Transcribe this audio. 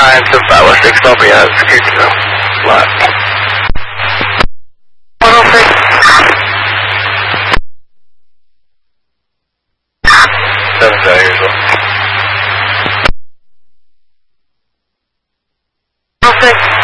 97516, I'll be out. Security zone. Left. 106. 7 years old. 106.